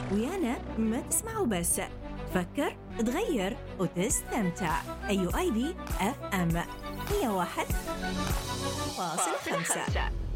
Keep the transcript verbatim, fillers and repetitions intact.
ويانا ما تسمعوا بس، فكر، تغير وتستمتع. أيو آي بي إف إم مية وواحد فاصلة خمسة.